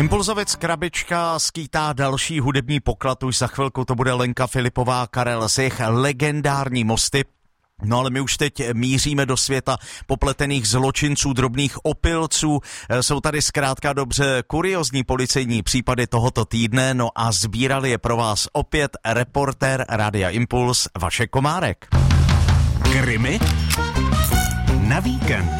Impulzovic krabička skýtá další hudební poklad, už za chvilku to bude Lenka Filipová, Karel Sich, legendární mosty. No ale my už teď míříme do světa popletených zločinců, drobných opilců. Jsou tady zkrátka dobře kuriózní policejní případy tohoto týdne, no a sbírali je pro vás opět reportér Rádia Impuls Vašek Komárek. Krimi na víkend.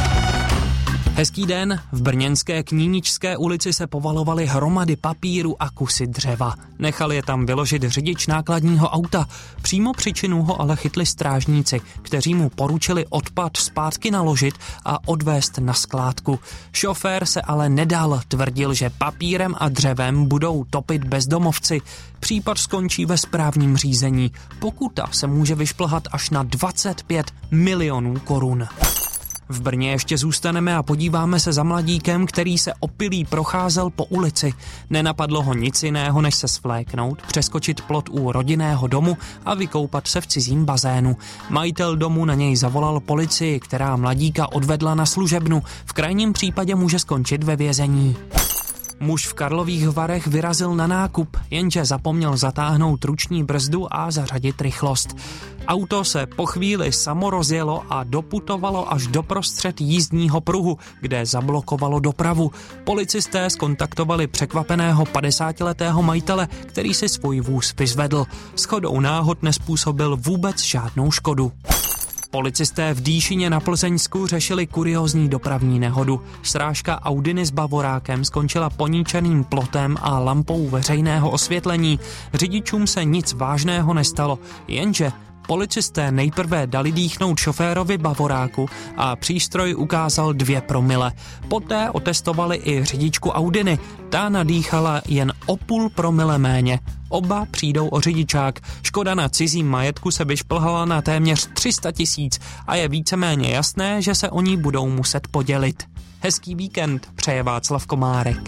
Hezký den, v brněnské Kníničské ulici se povalovaly hromady papíru a kusy dřeva. Nechal je tam vyložit řidič nákladního auta. Přímo při činu ho ale chytli strážníci, kteří mu poručili odpad zpátky naložit a odvést na skládku. Šofér se ale nedal, tvrdil, že papírem a dřevem budou topit bezdomovci. Případ skončí ve správním řízení. Pokuta se může vyšplhat až na 25 milionů korun. V Brně ještě zůstaneme a podíváme se za mladíkem, který se opilý procházel po ulici. Nenapadlo ho nic jiného, než se svléknout, přeskočit plot u rodinného domu a vykoupat se v cizím bazénu. Majitel domu na něj zavolal policii, která mladíka odvedla na služebnu. V krajním případě může skončit ve vězení. Muž v Karlových Varech vyrazil na nákup, jenže zapomněl zatáhnout ruční brzdu a zařadit rychlost. Auto se po chvíli samo rozjelo a doputovalo až doprostřed jízdního pruhu, kde zablokovalo dopravu. Policisté zkontaktovali překvapeného 50letého majitele, který si svůj vůz vyzvedl. Shodou náhod nezpůsobil vůbec žádnou škodu. Policisté v Dýšině na Plzeňsku řešili kuriózní dopravní nehodu. Srážka Audiny s Bavorákem skončila poníčeným plotem a lampou veřejného osvětlení. Řidičům se nic vážného nestalo, jenže policisté nejprve dali dýchnout šoférovi Bavoráku a přístroj ukázal 2 promile. Poté otestovali i řidičku Audiny. Ta nadýchala jen o 0,5 promile méně. Oba přijdou o řidičák. Škoda na cizím majetku se vyšplhala na téměř 300 000 a je víceméně jasné, že se o ní budou muset podělit. Hezký víkend přeje Václav Komárek.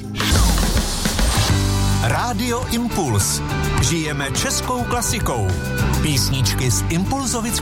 Rádio Impuls. Žijeme českou klasikou. Písničky z Impulzovic